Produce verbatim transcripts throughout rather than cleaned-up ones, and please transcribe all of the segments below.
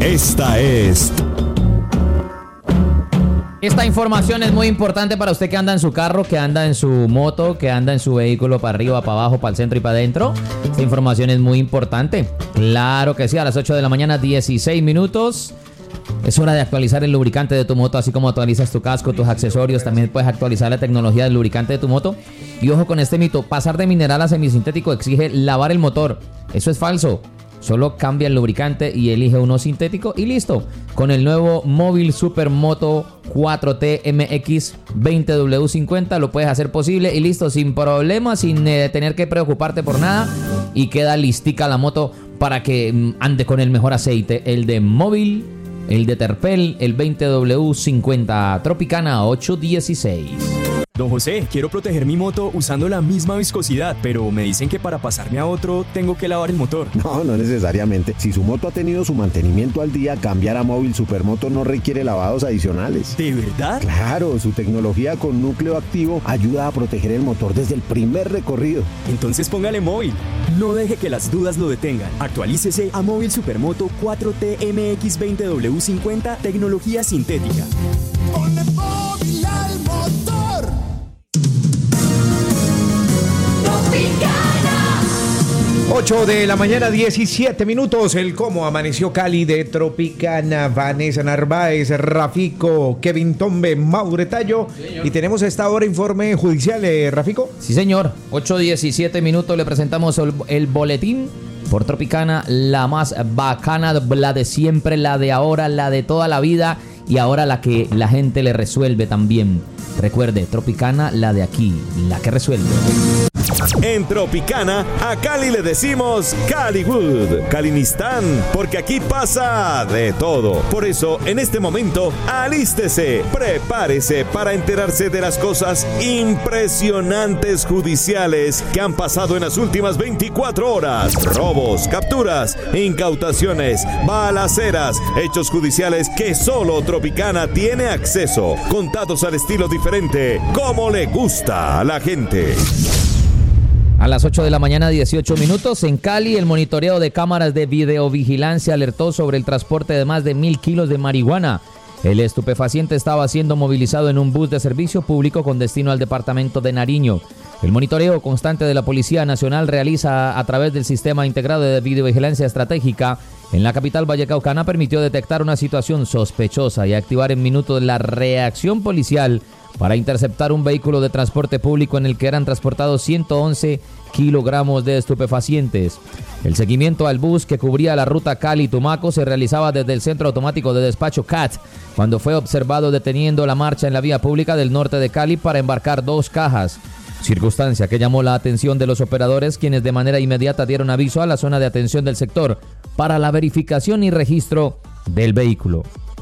Esta es... Esta información es muy importante para usted que anda en su carro, que anda en su moto, que anda en su vehículo para arriba, para abajo, para el centro y para adentro. Esta información es muy importante. Claro que sí, a las ocho de la mañana, dieciséis minutos. Es hora de actualizar el lubricante de tu moto, así como actualizas tu casco, tus accesorios. También puedes actualizar la tecnología del lubricante de tu moto. Y ojo con este mito, pasar de mineral a semisintético exige lavar el motor. Eso es falso. Solo cambia el lubricante y elige uno sintético y listo. Con el nuevo Móvil Supermoto cuatro T M X veinte W cincuenta lo puedes hacer posible y listo, sin problemas, sin eh, tener que preocuparte por nada. Y queda listica la moto para que mm, ande con el mejor aceite, el de Móvil, el de Terpel, el veinte W cincuenta Tropicana ocho dieciséis. Don José, quiero proteger mi moto usando la misma viscosidad, pero me dicen que para pasarme a otro tengo que lavar el motor. No, no necesariamente. Si su moto ha tenido su mantenimiento al día, cambiar a Móvil Supermoto no requiere lavados adicionales. ¿De verdad? Claro, su tecnología con núcleo activo ayuda a proteger el motor desde el primer recorrido. Entonces póngale Móvil. No deje que las dudas lo detengan. Actualícese a Móvil Supermoto cuatro T M X veinte W cincuenta, tecnología sintética. Ponle Móvil al motor. ocho de la mañana, diecisiete minutos. El cómo amaneció Cali de Tropicana. Vanessa Narváez, Rafico, Kevin Tombe, Maure Tallo. Sí, y tenemos a esta hora informe judicial, ¿eh, Rafico? Sí, señor. ocho diecisiete minutos. Le presentamos el, el boletín por Tropicana, la más bacana, la de siempre, la de ahora, la de toda la vida y ahora la que la gente le resuelve también. Recuerde, Tropicana, la de aquí, la que resuelve. En Tropicana, a Cali le decimos Caliwood, Calinistán, porque aquí pasa de todo. Por eso, en este momento, alístese, prepárese para enterarse de las cosas impresionantes judiciales que han pasado en las últimas veinticuatro horas. Robos, capturas, incautaciones, balaceras, hechos judiciales que solo Tropicana tiene acceso, contados al estilo diferente, como le gusta a la gente. A las ocho de la mañana, dieciocho minutos, en Cali, el monitoreo de cámaras de videovigilancia alertó sobre el transporte de más de mil kilos de marihuana. El estupefaciente estaba siendo movilizado en un bus de servicio público con destino al departamento de Nariño. El monitoreo constante de la Policía Nacional realiza a través del Sistema Integrado de Videovigilancia Estratégica en la capital vallecaucana permitió detectar una situación sospechosa y activar en minutos la reacción policial para interceptar un vehículo de transporte público en el que eran transportados ciento once kilogramos de estupefacientes. El seguimiento al bus que cubría la ruta Cali-Tumaco se realizaba desde el Centro Automático de Despacho C A T, cuando fue observado deteniendo la marcha en la vía pública del norte de Cali para embarcar dos cajas. Circunstancia que llamó la atención de los operadores, quienes de manera inmediata dieron aviso a la zona de atención del sector para la verificación y registro del vehículo.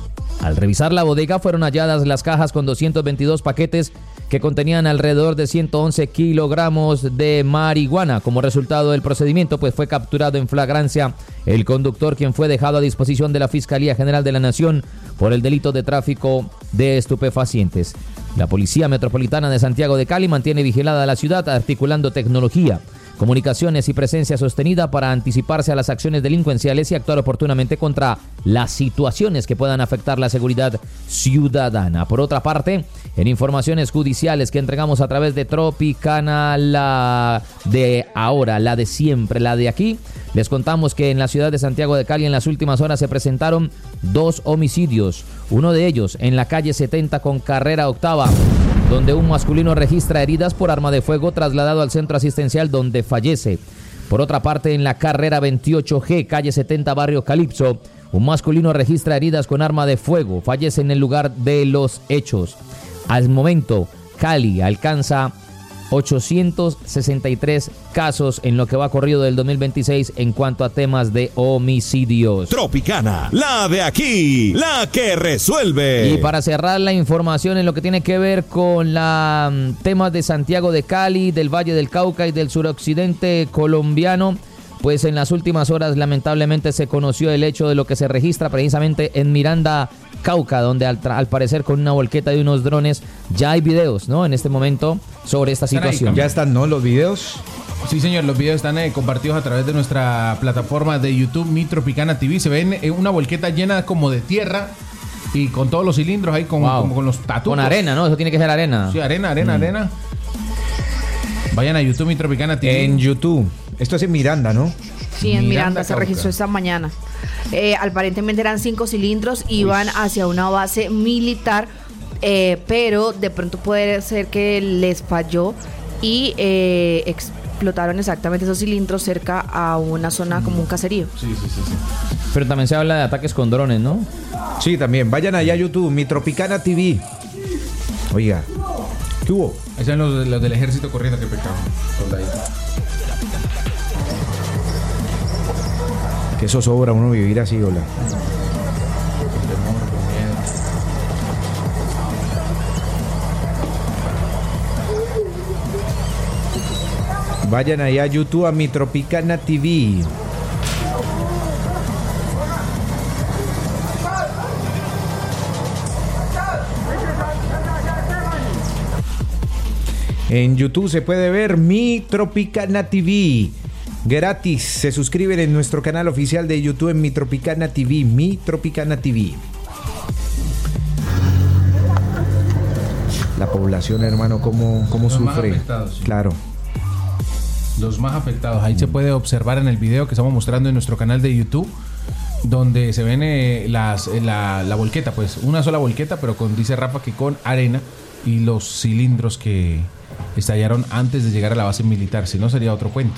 Al revisar la bodega fueron halladas las cajas con doscientos veintidós paquetes que contenían alrededor de ciento once kilogramos de marihuana. Como resultado del procedimiento, pues fue capturado en flagrancia el conductor, quien fue dejado a disposición de la Fiscalía General de la Nación por el delito de tráfico de estupefacientes. La Policía Metropolitana de Santiago de Cali mantiene vigilada la ciudad, articulando tecnología, comunicaciones y presencia sostenida para anticiparse a las acciones delincuenciales y actuar oportunamente contra las situaciones que puedan afectar la seguridad ciudadana. Por otra parte, en informaciones judiciales que entregamos a través de Tropicana, la de ahora, la de siempre, la de aquí, les contamos que en la ciudad de Santiago de Cali en las últimas horas se presentaron dos homicidios, uno de ellos en la calle setenta con carrera octava, donde un masculino registra heridas por arma de fuego trasladado al centro asistencial donde fallece. Por otra parte, en la carrera veintiocho G, calle setenta, barrio Calipso, un masculino registra heridas con arma de fuego, fallece en el lugar de los hechos. Al momento, Cali alcanza ochocientos sesenta y tres casos en lo que va corrido del dos mil veintiséis en cuanto a temas de homicidios. Tropicana, la de aquí, la que resuelve. Y para cerrar la información en lo que tiene que ver con la um, temas de Santiago de Cali, del Valle del Cauca y del suroccidente colombiano, pues en las últimas horas lamentablemente se conoció el hecho de lo que se registra precisamente en Miranda, Cauca, donde al, al parecer con una volqueta de unos drones ya hay videos, ¿no? En este momento sobre esta situación. Ya están, ¿no? Los videos. Sí, señor, los videos están eh, compartidos a través de nuestra plataforma de YouTube, Mi Tropicana T V. Se ven eh, una volqueta llena como de tierra y con todos los cilindros ahí, con, Wow. como con los tatuos. Con arena, ¿no? Eso tiene que ser arena. Sí, arena, arena, mm. arena. Vayan a YouTube, Mi Tropicana T V. En YouTube. Esto es en Miranda, ¿no? Sí, en Miranda, Miranda, se Cauca. registró esta mañana. Eh, aparentemente eran cinco cilindros, iban hacia una base militar, eh, pero de pronto puede ser que les falló y eh, explotaron exactamente esos cilindros cerca a una zona como un caserío. Sí, sí, sí, sí. Pero también se habla de ataques con drones, ¿no? Sí, también. Vayan allá a YouTube, Mi Tropicana T V. Oiga, ¿qué hubo? Ahí están los, los del ejército corriendo, que pecado. Que eso sobra uno vivir así, hola. Vayan allá a YouTube a Mi Tropicana T V. En YouTube se puede ver Mi Tropicana T V. Gratis. Se suscriben en nuestro canal oficial de YouTube en Mi Tropicana T V. Mi Tropicana T V. La población, hermano, ¿cómo, cómo Los más sufre? afectados, sí. Claro. Los más afectados. Ahí se puede observar en el video que estamos mostrando en nuestro canal de YouTube, donde se ven eh, las, eh, la, la volqueta, pues una sola volqueta, pero con, dice Rafa, que con arena y los cilindros que estallaron antes de llegar a la base militar. Si no, sería otro cuento.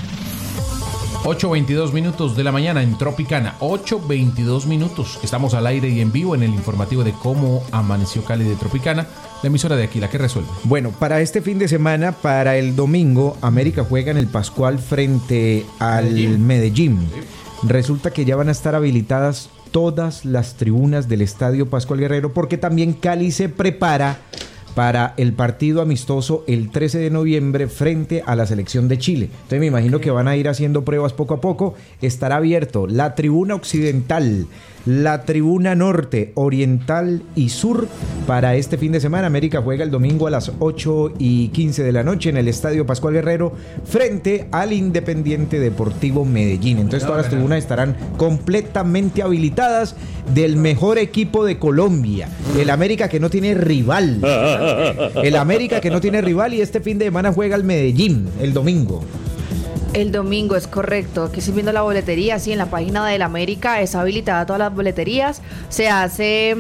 ocho veintidós minutos de la mañana en Tropicana. ocho veintidós minutos. Estamos al aire y en vivo en el informativo de cómo amaneció Cali de Tropicana, la emisora de aquí, la que resuelve. Bueno, para este fin de semana, para el domingo, América juega en el Pascual frente al Medellín. Medellín. Resulta que ya van a estar habilitadas todas las tribunas del Estadio Pascual Guerrero, porque también Cali se prepara para el partido amistoso el trece de noviembre frente a la selección de Chile. Entonces me imagino que van a ir haciendo pruebas poco a poco. Estará abierto la tribuna occidental, la tribuna norte, oriental y sur para este fin de semana. América juega el domingo a las ocho y quince de la noche en el Estadio Pascual Guerrero frente al Independiente Deportivo Medellín. Entonces todas las tribunas estarán completamente habilitadas del mejor equipo de Colombia, el América, que no tiene rival. El América, que no tiene rival, y este fin de semana juega el Medellín el domingo. El domingo, es correcto. Aquí estoy viendo la boletería, sí, en la página del América está habilitada todas las boleterías. Se hace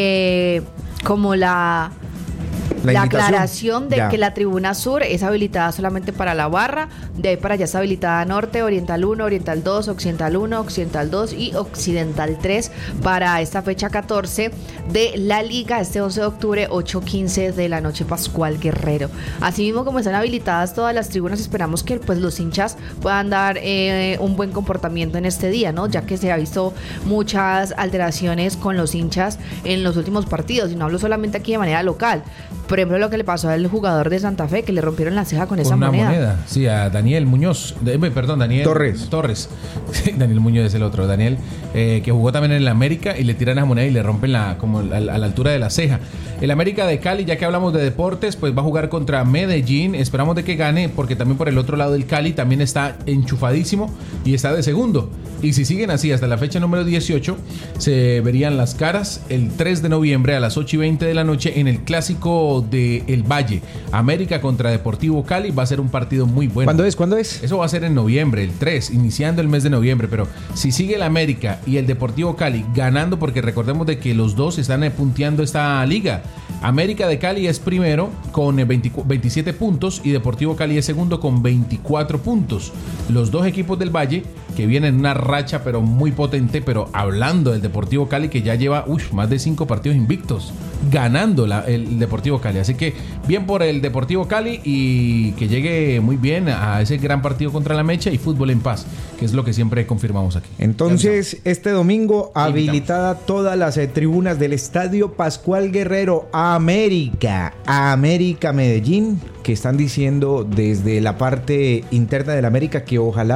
eh, como la... La, La indicación. aclaración de Ya. que la tribuna sur es habilitada solamente para la barra, de ahí para allá está habilitada norte, oriental uno, oriental dos, occidental uno, occidental dos y occidental tres para esta fecha catorce de la liga, este once de octubre, ocho quince de la noche, Pascual Guerrero. Asimismo, como están habilitadas todas las tribunas, esperamos que pues los hinchas puedan dar eh, un buen comportamiento en este día, ¿no? Ya que se ha visto muchas alteraciones con los hinchas en los últimos partidos, y no hablo solamente aquí de manera local. Por ejemplo, lo que le pasó al jugador de Santa Fe, que le rompieron la ceja con, Con esa una moneda. moneda. Sí, a Daniel Muñoz. De, perdón, Daniel Torres. Torres. Sí, Daniel Muñoz es el otro. Daniel, eh, que jugó también en el América y le tiran esa moneda y le rompen la, como a, a la altura de la ceja. El América de Cali, ya que hablamos de deportes, pues va a jugar contra Medellín. Esperamos de que gane, porque también por el otro lado del Cali también está enchufadísimo y está de segundo. Y si siguen así hasta la fecha número dieciocho, se verían las caras el tres de noviembre a las ocho y veinte de la noche en el clásico de El Valle. América contra Deportivo Cali va a ser un partido muy bueno. ¿Cuándo es? ¿Cuándo es? Eso va a ser en noviembre, el tres, iniciando el mes de noviembre. Pero si sigue el América y el Deportivo Cali ganando, porque recordemos de que los dos están eh, punteando esta liga. América de Cali es primero con eh, veinte, veintisiete puntos y Deportivo Cali es segundo con veinticuatro puntos. Los dos equipos del Valle que vienen en una racha pero muy potente, pero hablando del Deportivo Cali, que ya lleva uf, más de cinco partidos invictos ganando la, el Deportivo Cali. Así que bien por el Deportivo Cali y que llegue muy bien a ese gran partido contra la Mecha y fútbol en paz, que es lo que siempre confirmamos aquí. Entonces, este domingo, habilitada todas las eh, tribunas del Estadio Pascual Guerrero. América, América Medellín, que están diciendo desde la parte interna del América que ojalá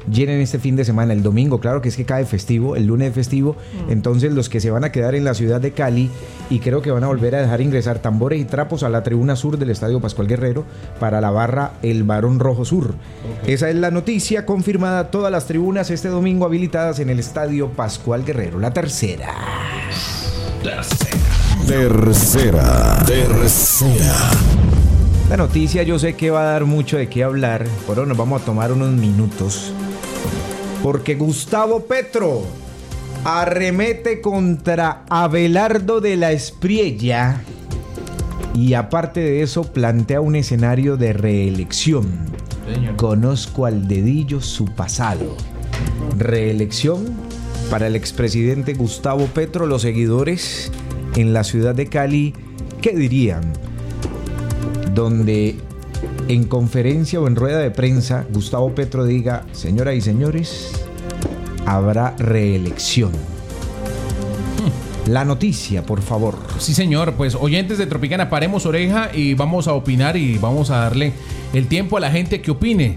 llenen este fin de semana, el domingo, claro que es que cae festivo, el lunes festivo, mm. entonces los que se van a quedar en la ciudad de Cali, y creo que van a volver a dejar ingresar tambores y trapos a la tribuna sur del Estadio Pascual Guerrero para la barra El Barón Rojo Sur. Okay. Esa es la noticia confirmada, todas las tribunas este domingo habilitadas en el Estadio Pascual Guerrero. La tercera. Tercera. Tercera. Tercera. La noticia yo sé que va a dar mucho de qué hablar, pero nos vamos a tomar unos minutos. Porque Gustavo Petro arremete contra Abelardo de la Espriella y aparte de eso plantea un escenario de reelección. Señor. Conozco al dedillo su pasado. Reelección para el expresidente Gustavo Petro. Los seguidores en la ciudad de Cali, ¿qué dirían? Donde en conferencia o en rueda de prensa Gustavo Petro diga: señoras y señores, habrá reelección. La noticia, por favor. Sí, señor. Pues oyentes de Tropicana, paremos oreja y vamos a opinar y vamos a darle el tiempo a la gente que opine.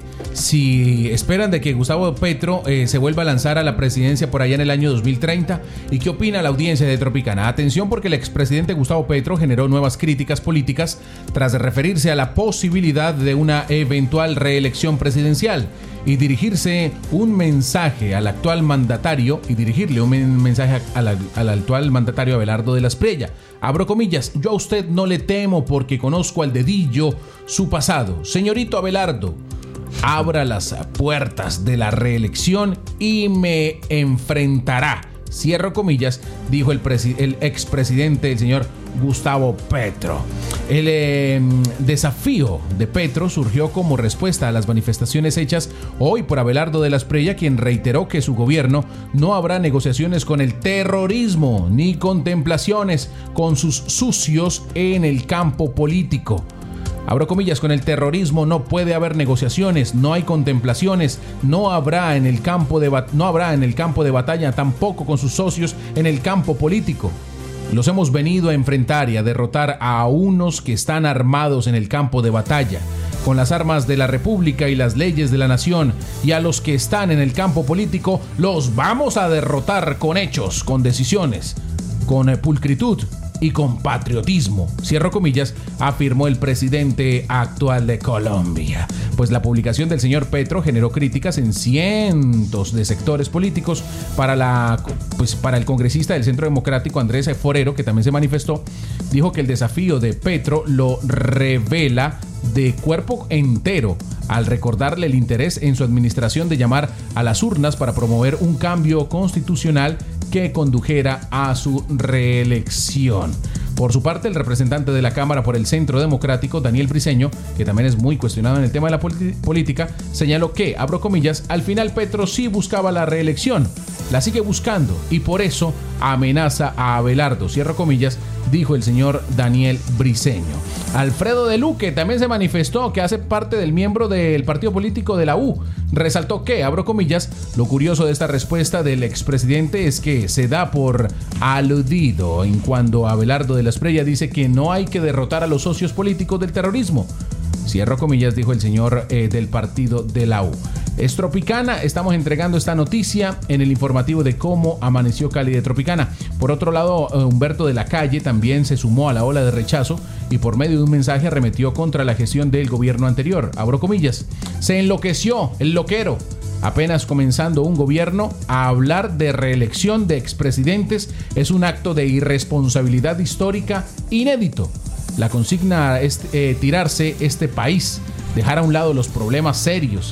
Si esperan de que Gustavo Petro eh, se vuelva a lanzar a la presidencia por allá en el año dos mil treinta, y qué opina la audiencia de Tropicana. Atención, porque el expresidente Gustavo Petro generó nuevas críticas políticas tras referirse a la posibilidad de una eventual reelección presidencial y dirigirse un mensaje al actual mandatario y dirigirle un mensaje al, al actual mandatario Abelardo de la Espriella. Abro comillas: yo a usted no le temo porque conozco al dedillo su pasado. Señorito Abelardo, abra las puertas de la reelección y me enfrentará. Cierro comillas, dijo el, presi- el expresidente, el señor Gustavo Petro. El eh, desafío de Petro surgió como respuesta a las manifestaciones hechas hoy por Abelardo de la Espriella, quien reiteró que su gobierno no habrá negociaciones con el terrorismo ni contemplaciones con sus sucios en el campo político. Abro comillas: con el terrorismo no puede haber negociaciones, no hay contemplaciones, no habrá en el campo de bat- no habrá en el campo de batalla, tampoco con sus socios en el campo político. Los hemos venido a enfrentar y a derrotar a unos que están armados en el campo de batalla, con las armas de la República y las leyes de la nación, y a los que están en el campo político los vamos a derrotar con hechos, con decisiones, con pulcritud y con patriotismo, cierro comillas, afirmó el presidente actual de Colombia. Pues la publicación del señor Petro generó críticas en cientos de sectores políticos. Para la pues para el congresista del Centro Democrático Andrés Forero, que también se manifestó, dijo que el desafío de Petro lo revela de cuerpo entero al recordarle el interés en su administración de llamar a las urnas para promover un cambio constitucional que condujera a su reelección. Por su parte, el representante de la Cámara por el Centro Democrático, Daniel Briceño, que también es muy cuestionado en el tema de la politi- política, señaló que, abro comillas, al final Petro sí buscaba la reelección, la sigue buscando y por eso amenaza a Abelardo, cierro comillas, dijo el señor Daniel Briceño. Alfredo de Luque también se manifestó, que hace parte del miembro del partido político de la U. Resaltó que, abro comillas, lo curioso de esta respuesta del expresidente es que se da por aludido en cuando Abelardo de la Espriella dice que no hay que derrotar a los socios políticos del terrorismo. Cierro comillas, dijo el señor eh, del partido de la U. Es Tropicana, estamos entregando esta noticia en el informativo de cómo amaneció Cali de Tropicana. Por otro lado, Humberto de la Calle también se sumó a la ola de rechazo y por medio de un mensaje arremetió contra la gestión del gobierno anterior. Abro comillas: se enloqueció el loquero. Apenas comenzando un gobierno, a hablar de reelección de expresidentes es un acto de irresponsabilidad histórica inédito. La consigna es eh, tirarse este país, dejar a un lado los problemas serios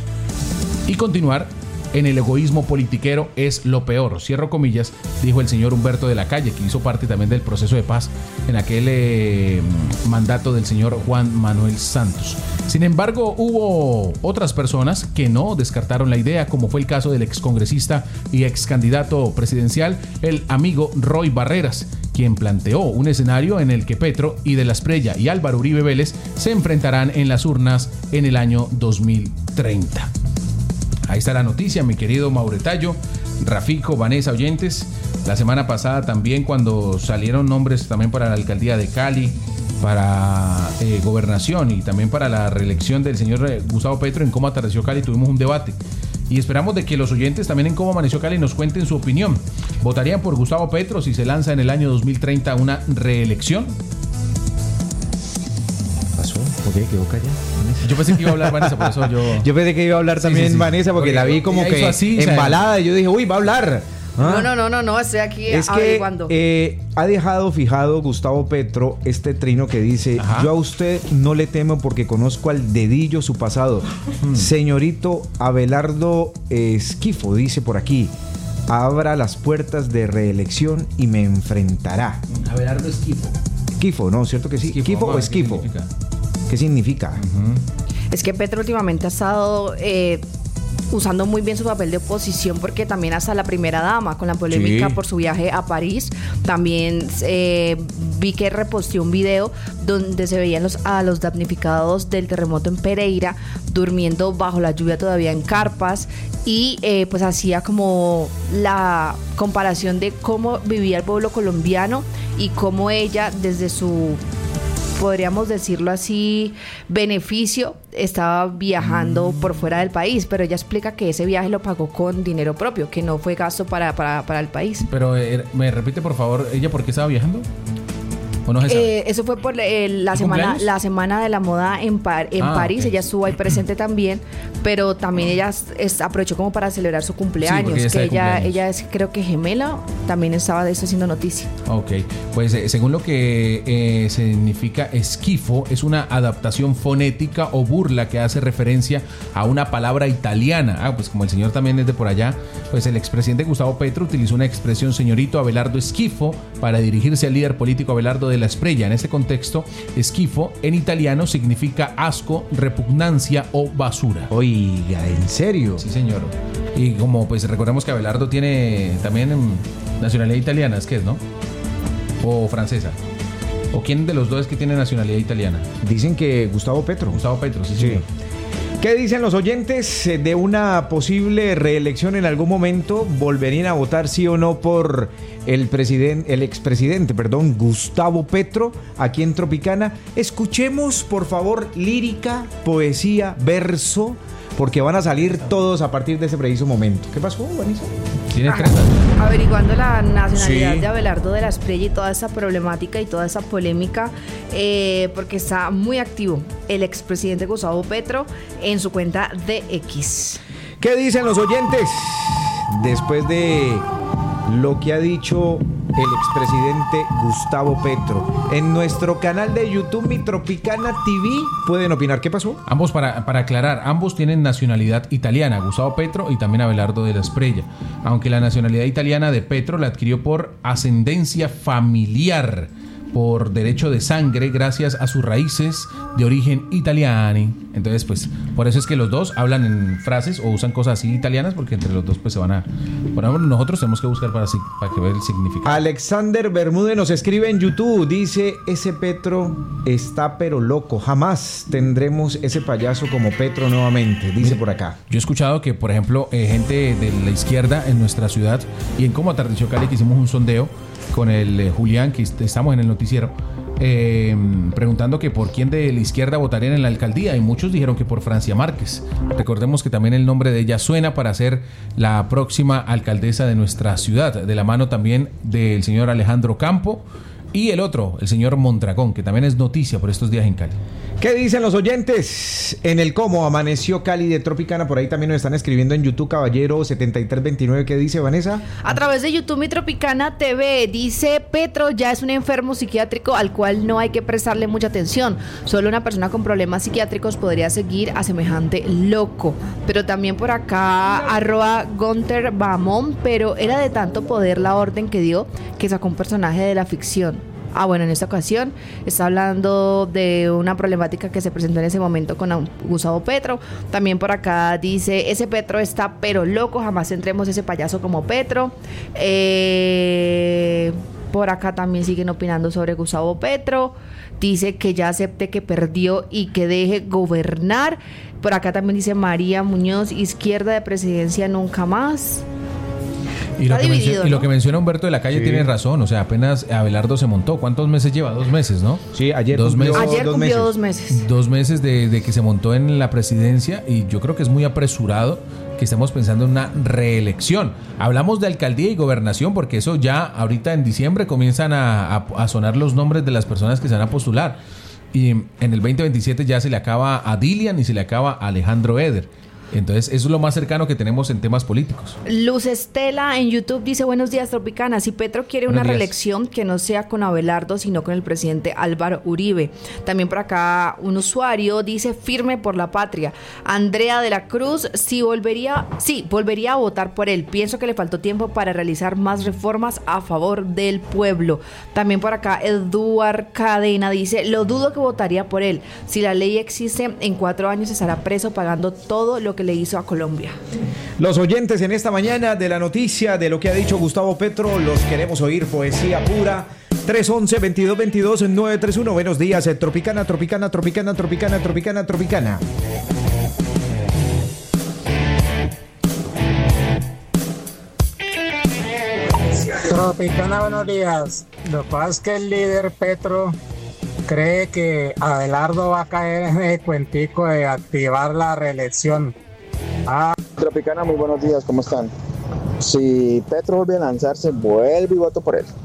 y continuar en el egoísmo politiquero es lo peor. Cierro comillas, dijo el señor Humberto de la Calle, que hizo parte también del proceso de paz en aquel eh, mandato del señor Juan Manuel Santos. Sin embargo, hubo otras personas que no descartaron la idea, como fue el caso del excongresista y excandidato presidencial, el amigo Roy Barreras, quien planteó un escenario en el que Petro y de la Espriella y Álvaro Uribe Vélez se enfrentarán en las urnas en el año dos mil treinta. Ahí está la noticia, mi querido Mauretayo, Rafico, Vanessa, oyentes. La semana pasada también, cuando salieron nombres también para la alcaldía de Cali, para eh, gobernación y también para la reelección del señor Gustavo Petro en cómo atardeció Cali, tuvimos un debate. y esperamos de que los oyentes también en Cómo Amaneció Cali nos cuenten su opinión. ¿Votarían por Gustavo Petro si se lanza en el año dos mil treinta una reelección? ¿Pasó? ¿Por qué quedó callada? Yo pensé que iba a hablar Vanessa, por eso yo... Yo pensé que iba a hablar Sí, también sí, sí. Vanessa porque, Porque la vi como ella que hizo así, o sea, embalada y yo dije, uy, va a hablar. No, Ah. no, no, no, no, estoy aquí Es que averiguando. eh, ha dejado fijado Gustavo Petro este trino que dice: Ajá. yo a usted no le temo porque conozco al dedillo su pasado. Señorito Abelardo Esquifo dice por aquí: abra las puertas de reelección y me enfrentará. Abelardo Esquifo. Esquifo, ¿no? ¿Cierto que sí? ¿Esquifo o ¿qué esquifo? significa? ¿Qué significa? Es que Petro últimamente ha estado eh, usando muy bien su papel de oposición, porque también hasta la primera dama, con la polémica Sí. por su viaje a París, también eh, vi que reposteó un video donde se veían los, a los damnificados del terremoto en Pereira durmiendo bajo la lluvia todavía en carpas, y eh, pues hacía como la comparación de cómo vivía el pueblo colombiano y cómo ella desde su, podríamos decirlo así, beneficio, estaba viajando por fuera del país, pero ella explica que ese viaje lo pagó con dinero propio, que no fue gasto para, para, para el país. Pero eh, me repite por favor, ¿ella por qué estaba viajando? ¿O no se sabe? Eh, eso fue por eh, la ¿Su semana cumpleaños? la semana de la moda en, Par- en Ah, París. ok. Ella estuvo ahí presente también, pero también ella es- es- aprovechó como para celebrar su cumpleaños, porque ella está que de ella, cumpleaños. ella es, creo que gemela, también estaba de eso haciendo noticia. Ok, pues eh, según lo que eh, significa esquifo, es una adaptación fonética o burla que hace referencia a una palabra italiana. Ah, pues como el señor también es de por allá, pues el expresidente Gustavo Petro utilizó una expresión señorito Abelardo Esquifo para dirigirse al líder político Abelardo de la Espriella. En este contexto, esquifo en italiano significa asco, repugnancia o basura. Oiga, ¿en serio? Sí, señor. Y como pues recordemos que Abelardo tiene también mm, nacionalidad italiana, es que es, ¿no? O francesa. ¿O quién de los dos es que tiene nacionalidad italiana? Dicen que Gustavo Petro. Gustavo Petro, sí, Sí. señor. ¿Qué dicen los oyentes eh, de una posible reelección en algún momento? ¿Volverían a votar sí o no por el presidente, el expresidente, perdón, Gustavo Petro, aquí en Tropicana? Escuchemos, por favor, lírica, poesía, verso, porque van a salir todos a partir de ese preciso momento. ¿Qué pasó, Vanessa? Tiene Ah, treinta. averiguando la nacionalidad Sí. de Abelardo de la Espriella y toda esa problemática y toda esa polémica, eh, porque está muy activo el expresidente Gustavo Petro en su cuenta de X. ¿Qué dicen los oyentes después de lo que ha dicho el expresidente Gustavo Petro? En nuestro canal de YouTube, Mi Tropicana T V, pueden opinar. ¿Qué pasó? Ambos, para, para aclarar, ambos tienen nacionalidad italiana, Gustavo Petro y también Abelardo de la Espriella. Aunque la nacionalidad italiana de Petro la adquirió por ascendencia familiar, por derecho de sangre, gracias a sus raíces de origen italiano. Entonces, pues, por eso es que los dos hablan en frases o usan cosas así italianas, porque entre los dos pues se van a... Por ejemplo, nosotros tenemos que buscar para, para que ver el significado. Alexander Bermúdez nos escribe en YouTube, dice: ese Petro está pero loco, jamás tendremos ese payaso como Petro nuevamente, dice por acá. Yo he escuchado que, por ejemplo, eh, gente de la izquierda en nuestra ciudad y en Cómo Atardeció Cali, que hicimos un sondeo con el eh, Julián, que est- estamos en el noticiero, eh, preguntando que por quién de la izquierda votarían en la alcaldía, y muchos dijeron que por Francia Márquez. Recordemos que también el nombre de ella suena para ser la próxima alcaldesa de nuestra ciudad, de la mano también del señor Alejandro Campo y el otro, el señor Mondragón, que también es noticia por estos días en Cali. ¿Qué dicen los oyentes en el Cómo Amaneció Cali de Tropicana? Por ahí también nos están escribiendo en YouTube, Caballero setenta y tres veintinueve. ¿Qué dice, Vanessa? A través de YouTube Mi Tropicana T V dice: Petro ya es un enfermo psiquiátrico al cual no hay que prestarle mucha atención. Solo una persona con problemas psiquiátricos podría seguir a semejante loco. Pero también por acá, arroba Gunter Bamón, pero era de tanto poder la orden que dio que sacó un personaje de la ficción. Ah, bueno, en esta ocasión está hablando de una problemática que se presentó en ese momento con Gustavo Petro. También por acá dice: ese Petro está pero loco, jamás tendremos ese payaso como Petro. Eh, por acá también siguen opinando sobre Gustavo Petro. Dice que ya acepte que perdió y que deje gobernar. Por acá también dice María Muñoz: izquierda de presidencia nunca más. Y lo, Está que dividido, menciona, y lo ¿no? que menciona Humberto de la Calle Sí. tiene razón, o sea, apenas Abelardo se montó. ¿Cuántos meses lleva? Dos meses, ¿no? Sí, ayer Dos cumplió meses. Ayer dos cumplió meses. dos meses. Dos meses de, de que se montó en la presidencia, y yo creo que es muy apresurado que estemos pensando en una reelección. Hablamos de alcaldía y gobernación porque eso ya ahorita en diciembre comienzan a, a, a sonar los nombres de las personas que se van a postular. Y en el veinte veintisiete ya se le acaba a Dilian y se le acaba a Alejandro Eder. Entonces, eso es lo más cercano que tenemos en temas políticos. Luz Estela en YouTube dice: buenos días, Tropicana. Si Petro quiere Buenos una días. reelección, que no sea con Abelardo, sino con el presidente Álvaro Uribe. También por acá un usuario dice: firme por la patria. Andrea de la Cruz, sí volvería, sí, volvería a votar por él. Pienso que le faltó tiempo para realizar más reformas a favor del pueblo. También por acá Eduard Cadena dice: lo dudo que votaría por él. Si la ley existe, en cuatro años estará preso pagando todo lo que le hizo a Colombia. Los oyentes en esta mañana de la noticia de lo que ha dicho Gustavo Petro, los queremos oír, poesía pura. tres once, veintidós veintidós, nueve tres uno. Buenos días, eh, Tropicana, Tropicana, Tropicana, Tropicana, Tropicana, Tropicana. Tropicana, buenos días. Lo que pasa es que el líder Petro cree que Abelardo va a caer en el cuentico de activar la reelección. Ah. Tropicana, muy buenos días, ¿cómo están? Si Petro vuelve a lanzarse, vuelve y voto por él.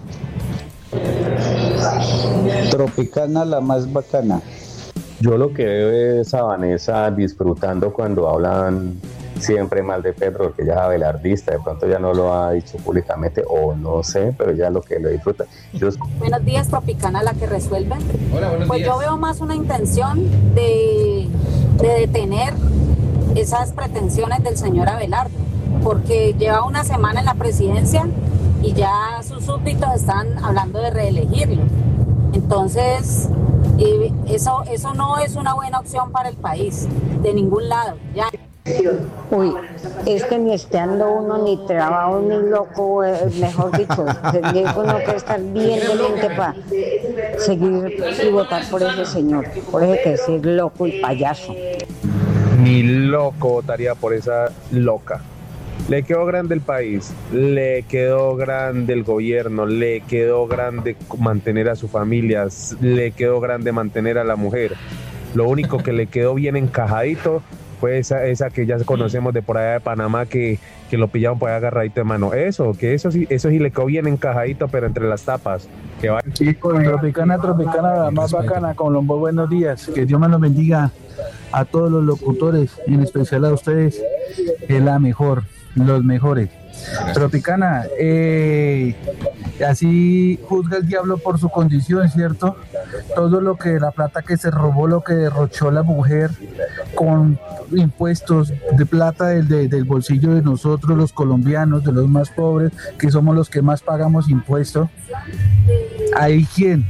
Tropicana, la más bacana. Yo lo que veo es a Vanessa disfrutando cuando hablan siempre mal de Petro, que ella es abelardista, de pronto ya no lo ha dicho públicamente, o no sé, pero ya lo que lo disfruta. Yo... Buenos días, Tropicana, la que resuelve. Hola, buenos pues días. Yo veo más una intención de, de detener esas pretensiones del señor Abelardo, porque lleva una semana en la presidencia y ya sus súbditos están hablando de reelegirlo. Entonces, eh, eso, eso no es una buena opción para el país, de ningún lado. Ya. Uy, es que ni estando uno ni trabajo ni loco, eh, mejor dicho, tendría uno que estar bien de mente para seguir y votar por ese señor, por ese que es loco y payaso. Ni loco votaría por esa loca. Le quedó grande el país, le quedó grande el gobierno, le quedó grande mantener a su familia, le quedó grande mantener a la mujer. Lo único que le quedó bien encajadito fue esa, esa que ya conocemos de por allá de Panamá, que, que lo pillaron por ahí agarradito de mano. Eso, que eso sí, eso sí le quedó bien encajadito, pero entre las tapas. Que va... Tropicana, Tropicana, la más bacana, Colombo, buenos días. Que Dios me los bendiga a todos los locutores, en especial a ustedes, es la mejor, los mejores. Tropicana, eh, así juzga el diablo por su condición, ¿cierto? Todo lo que, la plata que se robó, lo que derrochó la mujer con impuestos de plata del, de, del bolsillo de nosotros los colombianos, de los más pobres, que somos los que más pagamos impuestos. ¿Hay quién?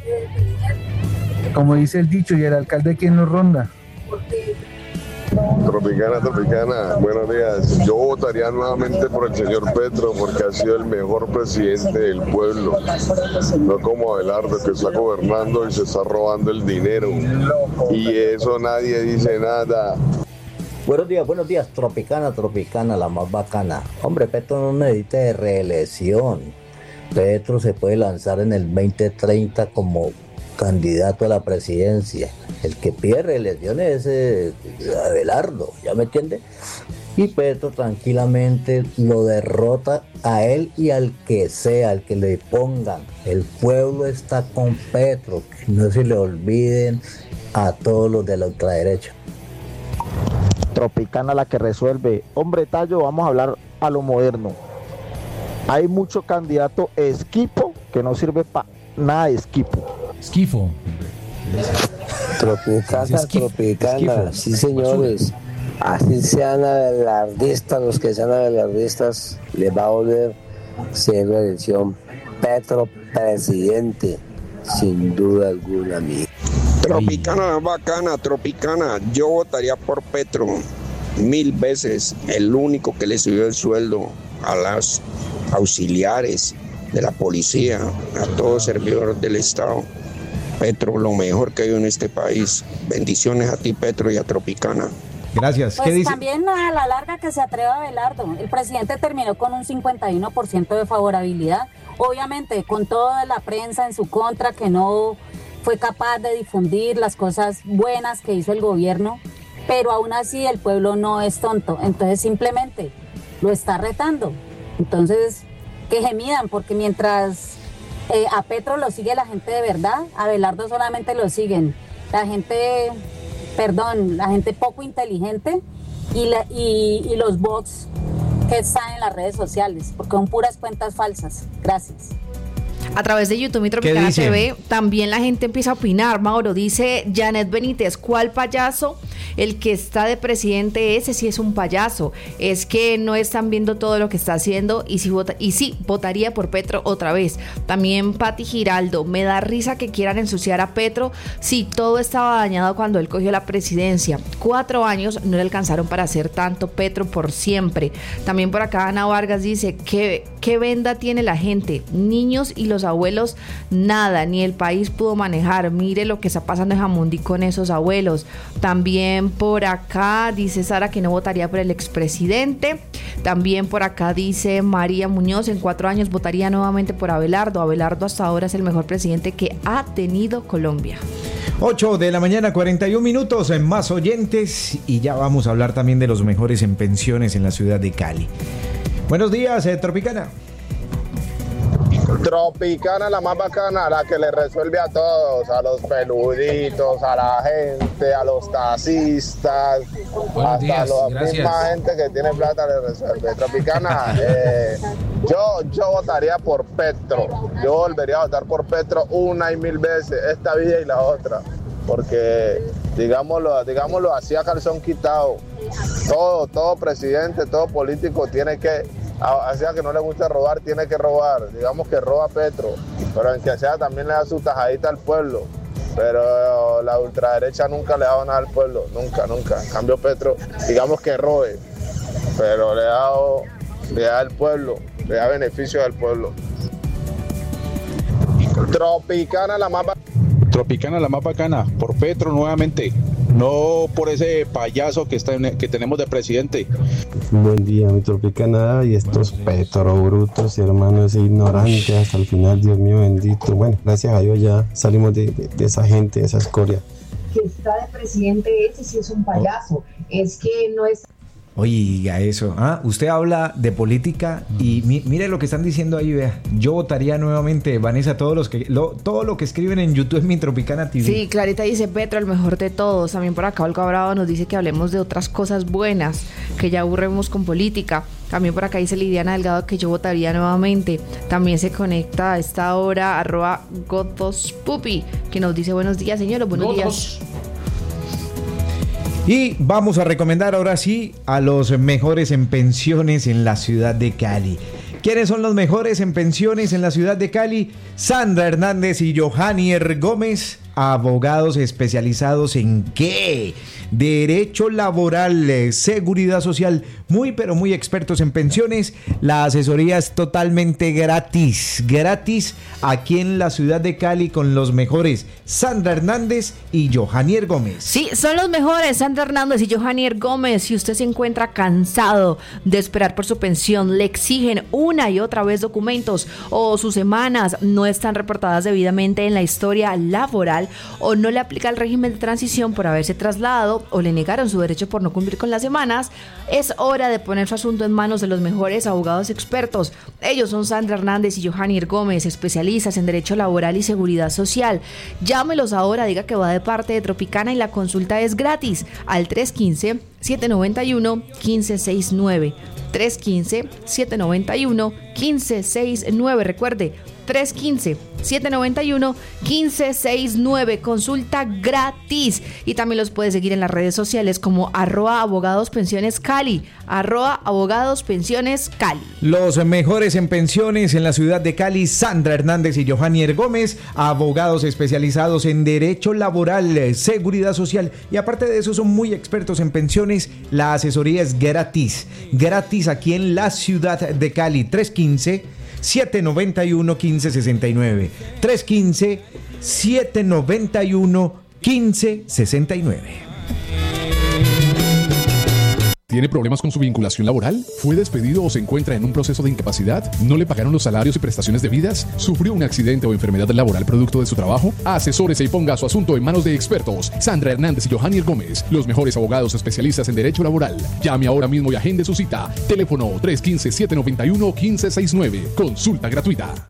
Como dice el dicho, y el alcalde, ¿quién nos ronda? Tropicana, Tropicana, buenos días. Yo votaría nuevamente por el señor Petro porque ha sido el mejor presidente del pueblo. No como Abelardo, que está gobernando y se está robando el dinero. Y eso nadie dice nada. Buenos días, buenos días, Tropicana, Tropicana, la más bacana. Hombre, Petro no necesita de reelección. Petro se puede lanzar en el veinte treinta como candidato a la presidencia. El que pide reelección es eh, Abelardo, ¿ya me entiende? Y Petro tranquilamente lo derrota a él y al que sea, al que le pongan. El pueblo está con Petro, que no se le olviden a todos los de la ultraderecha. Tropicana, la que resuelve. Hombre, Tallo, vamos a hablar a lo moderno. Hay mucho candidato esquipo que no sirve para nada de esquipo. Esquifo. Tropicana, Tropicana, sí señores, así sean abelardistas, los que sean abelardistas, les va a volver ser la elección Petro presidente, sin duda alguna, amigo. Tropicana, bacana, Tropicana, yo votaría por Petro mil veces, el único que le subió el sueldo a las auxiliares de la policía, a todo servidor del Estado. Petro, lo mejor que hay en este país. Bendiciones a ti, Petro, y a Tropicana. Gracias. Pues ¿Qué dice? También a la larga que se atreva Abelardo. El presidente terminó con un cincuenta y uno por ciento de favorabilidad. Obviamente, con toda la prensa en su contra, que no fue capaz de difundir las cosas buenas que hizo el gobierno. pero aún así el pueblo no es tonto, entonces simplemente lo está retando. Entonces, que gemidan, porque mientras eh, a Petro lo sigue la gente de verdad, a Abelardo solamente lo siguen la gente, perdón, la gente poco inteligente y, la, y, y los bots que están en las redes sociales, porque son puras cuentas falsas. Gracias. A través de YouTube y Tropicana T V también la gente empieza a opinar. Mauro, dice Janet Benítez, ¿cuál payaso? El que está de presidente, ese sí es un payaso. Es que no están viendo todo lo que está haciendo y sí, vota, y sí votaría por Petro otra vez. También Pati Giraldo, me da risa que quieran ensuciar a Petro si todo estaba dañado cuando él cogió la presidencia. Cuatro años no le alcanzaron para hacer tanto. Petro por siempre. También por acá Ana Vargas dice, ¿qué, qué venda tiene la gente? Niños y los abuelos, nada, ni el país pudo manejar. Mire lo que está pasando en Jamundí con esos abuelos. También por acá dice Sara que no votaría por el expresidente. También por acá dice María Muñoz, en cuatro años votaría nuevamente por Abelardo. Abelardo hasta ahora es el mejor presidente que ha tenido Colombia. ocho de la mañana, cuarenta y un minutos, en más oyentes, y ya vamos a hablar también de los mejores en pensiones en la ciudad de Cali. Buenos días, eh, Tropicana. Tropicana, la más bacana, la que le resuelve a todos, a los peluditos, a la gente, a los taxistas, Buenos hasta días, la gracias. misma gente que tiene plata le resuelve. Tropicana, eh, yo, yo votaría por Petro, yo volvería a votar por Petro una y mil veces, esta vida y la otra, porque digámoslo, digámoslo así a calzón quitado, todo, todo presidente, todo político tiene que, sea que no le guste robar, tiene que robar. Digamos que roba Petro, pero en que sea también le da su tajadita al pueblo. Pero la ultraderecha nunca le ha dado nada al pueblo, nunca, nunca. En cambio Petro, digamos que robe, pero le da, le da al pueblo, le da beneficio al pueblo. Tropicana la más Tropicana la más bacana, por Petro nuevamente, no por ese payaso que está en, que tenemos de presidente. Buen día, mi Tropicana, y estos Petro brutos, hermanos ignorantes hasta el final, Dios mío bendito. Bueno, gracias a Dios ya salimos de, de, de esa gente, de esa escoria. Que está de presidente, ese sí es un payaso, es que no es... Oiga eso, ah, usted habla de política y mi, mire lo que están diciendo ahí, vea. Yo votaría nuevamente, Vanessa, todos los que lo, todo lo que escriben en YouTube en mi Tropicana T V. Sí, Clarita dice Petro, el mejor de todos. También por acá Olga Bravo nos dice que hablemos de otras cosas buenas, que ya aburremos con política. También por acá dice Lidiana Delgado que yo votaría nuevamente. También se conecta a esta hora arroba Gotospupi, que nos dice buenos días, señores, buenos Gotos. días. Y vamos a recomendar ahora sí a los mejores en pensiones en la ciudad de Cali. ¿Quiénes son los mejores en pensiones en la ciudad de Cali? Sandra Hernández y Johanier Gómez, abogados especializados en ¿qué? Derecho laboral, eh, seguridad social, muy pero muy expertos en pensiones. La asesoría es totalmente gratis, gratis aquí en la ciudad de Cali con los mejores Sandra Hernández y Johanier Gómez. Sí, son los mejores Sandra Hernández y Johanier Gómez. Si usted se encuentra cansado de esperar por su pensión, le exigen una y otra vez documentos o sus semanas no están reportadas debidamente en la historia laboral o no le aplica el régimen de transición por haberse trasladado o le negaron su derecho por no cumplir con las semanas, es hora de poner su asunto en manos de los mejores abogados expertos. Ellos son Sandra Hernández y Johanier Gómez, especialistas en derecho laboral y seguridad social. Llámelos ahora, diga que va de parte de Tropicana y la consulta es gratis al tres uno cinco, siete nueve uno, uno cinco seis nueve. tres uno cinco, siete nueve uno, uno cinco seis nueve. Recuerde, tres uno cinco, siete nueve uno, uno cinco seis nueve. Consulta gratis. Y también los puede seguir en las redes sociales como arroba abogados pensiones Cali. Arroba abogados pensiones Cali. Los mejores en pensiones en la ciudad de Cali, Sandra Hernández y Johanier Gómez, abogados especializados en derecho laboral, seguridad social y aparte de eso son muy expertos en pensiones. La asesoría es gratis, gratis aquí en la ciudad de Cali. Tres uno cinco, siete nueve uno, uno cinco seis nueve. tres uno cinco, siete nueve uno, uno cinco seis nueve. ¿Tiene problemas con su vinculación laboral? ¿Fue despedido o se encuentra en un proceso de incapacidad? ¿No le pagaron los salarios y prestaciones debidas? ¿Sufrió un accidente o enfermedad laboral producto de su trabajo? Asesórese y ponga su asunto en manos de expertos. Sandra Hernández y Johannier Gómez, los mejores abogados especialistas en derecho laboral. Llame ahora mismo y agende su cita. Teléfono tres uno cinco, siete nueve uno, uno cinco seis nueve. Consulta gratuita.